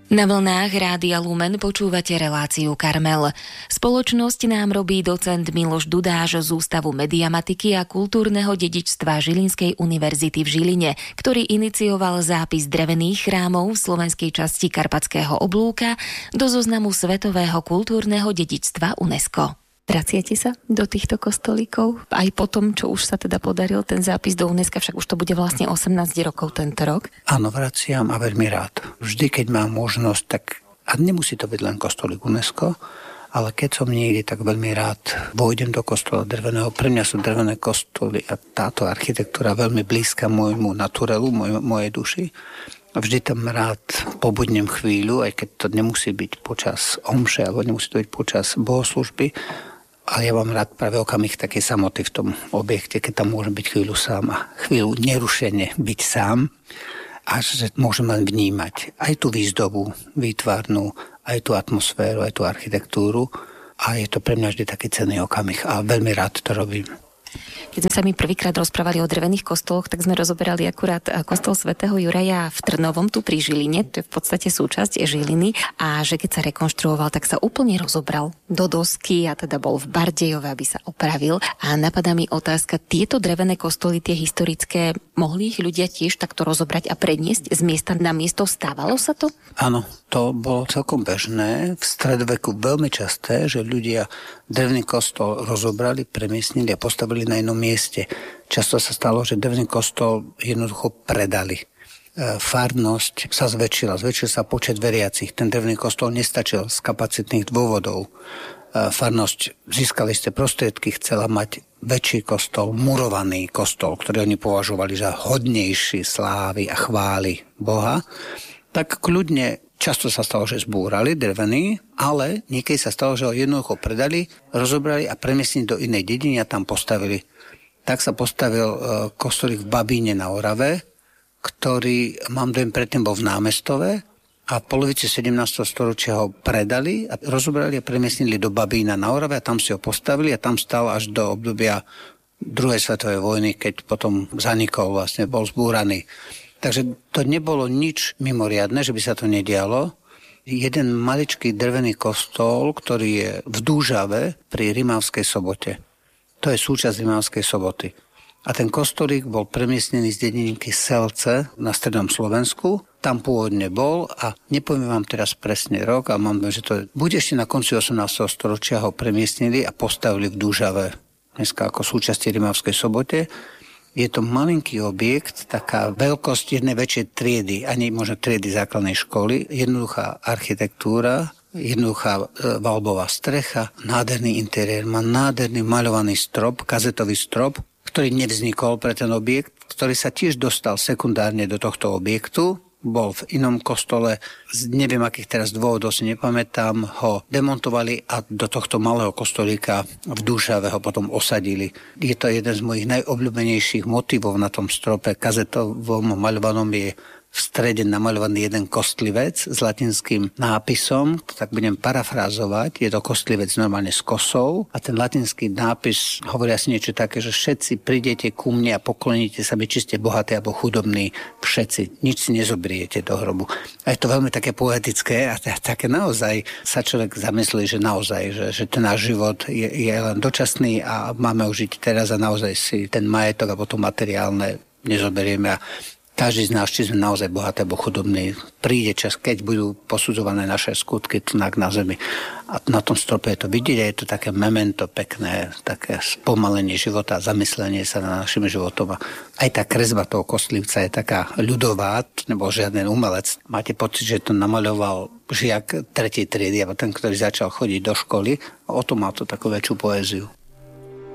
Na vlnách Rádia Lumen počúvate reláciu Karmel. Spoločnosť nám robí docent Miloš Dudáš z Ústavu mediamatiky a kultúrneho dedičstva Žilinskej univerzity v Žiline, ktorý inicioval zápis drevených chrámov v slovenskej časti Karpatského oblúka do zoznamu Svetového kultúrneho dedičstva UNESCO. Vraciate sa do týchto kostolíkov? Aj po tom, čo už sa teda podaril ten zápis do UNESCO, však už to bude vlastne 18 rokov tento rok? Áno, vraciam a veľmi rád. Vždy, keď mám možnosť, tak, a nemusí to byť len kostolík UNESCO, ale keď som niekde, tak veľmi rád vojdem do kostola dreveného. Pre mňa sú drevené kostoly a táto architektúra veľmi blízka môjmu naturelu, mojej duši. A vždy tam rád pobudnem chvíľu, aj keď to nemusí byť počas omše, alebo nemusí to byť počas bohoslužby, ale ja mám rád práve okamih takej samoty v tom objekte, keď tam môžem byť chvíľu sám a chvíľu nerušene byť sám a že môžem len vnímať aj tú výzdobu výtvarnú, aj tú atmosféru, aj tú architektúru a je to pre mňa vždy taký cenný okamih a veľmi rád to robím. Keď sme sa mi prvýkrát rozprávali o drevených kostoloch, tak sme rozoberali akurát kostol svätého Juraja v Trnovom, tu pri Žiline, to je v podstate súčasť Žiliny, a že keď sa rekonštruoval, tak sa úplne rozobral do dosky a teda bol v Bardejove, aby sa opravil. A napadá mi otázka, tieto drevené kostoly, tie historické, mohli ich ľudia tiež takto rozobrať a predniesť z miesta na miesto? Stávalo sa to? Áno, to bolo celkom bežné. V stredoveku veľmi časté, že ľudia drevený kostol rozobrali, premiestnili a postavili na inom mieste. Často sa stalo, že drevený kostol jednoducho predali. Farnosť sa zväčšil sa počet veriacich. Ten drevený kostol nestačil z kapacitných dôvodov. Farnosť získali ste prostriedky, chcela mať väčší kostol, murovaný kostol, ktorý oni považovali za hodnejší slávy a chvály Boha. Tak kľudne často sa stalo, že zbúrali drevený, ale niekedy sa stalo, že ho jednoducho predali, rozobrali a premiestnili do inej dediny a tam postavili. Tak sa postavil kostolík v Babíne na Orave, ktorý, mám dojem, predtým bol v Námestove a v polovici 17. storočia ho predali a rozobrali a premiestnili do Babína na Orave a tam si ho postavili a tam stal až do obdobia druhej svetovej vojny, keď potom zanikol, vlastne bol zbúraný. Takže to nebolo nič mimoriadne, že by sa to nedialo. Jeden maličký drevený kostol, ktorý je v Dúžave pri Rimavskej Sobote. To je súčasť Rimavskej Soboty. A ten kostolík bol premiestnený z dedinky Selce na strednom Slovensku. Tam pôvodne bol a nepoviem vám teraz presne rok, a mám, že to bude ešte na konci 18. storočia ho premiestnili a postavili v Dúžave. Dneska ako súčasť Rimavskej Sobote. Je to malinký objekt, taká veľkosť jednej väčšej triedy, ani možno triedy základnej školy, jednoduchá architektúra, jednoduchá valbová strecha, nádherný interiér, má nádherný maľovaný strop, kazetový strop, ktorý nevznikol pre ten objekt, ktorý sa tiež dostal sekundárne do tohto objektu. Bol v inom kostole, z neviem akých teraz dôvodov si nepamätám, ho demontovali a do tohto malého kostolíka v Dúšave ho potom osadili. Je to jeden z mojich najobľúbenejších motivov na tom strope. Kazetovom maľovanom je v strede namaľovaný jeden kostlivec s latinským nápisom, tak budem parafrázovať, je to kostlivec normálne s kosou a ten latinský nápis hovorí asi niečo také, že všetci prídete ku mne a pokloníte sa mi, či ste bohatí alebo chudobní, všetci, nič si nezobriete do hrobu. A je to veľmi také poetické a také naozaj sa človek zamyslí, že naozaj, že ten náš život je len dočasný a máme ho žiť teraz a naozaj si ten majetok alebo to materiálne nezoberieme a každý z nás, či sme naozaj bohatí alebo chudobní, príde čas, keď budú posudzované naše skutky tlnak na zemi. A na tom strope je to vidieť a je to také memento pekné, také spomalenie života, zamyslenie sa na našim životom. A aj tá kresba toho kostlivca je taká ľudová, nebo žiaden umelec. Máte pocit, že to namaľoval žiak 3. triedy, alebo ten, ktorý začal chodiť do školy. A o tom má to takú väčšiu poéziu.